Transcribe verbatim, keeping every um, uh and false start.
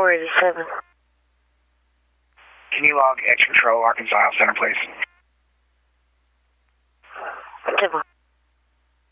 four eighty-seven. Can you log X Control Arkansas Center, please? Temple.